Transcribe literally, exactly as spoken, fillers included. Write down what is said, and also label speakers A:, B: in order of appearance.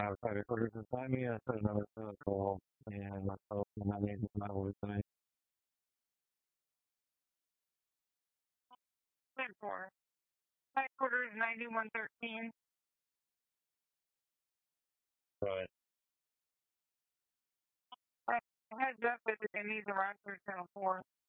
A: outside recorders beside me. I said another phone call and myself and my name is not over tonight. ten four. Headquarters ninety-one thirteen. Right. Uh, heads up if it needs a route through channel four.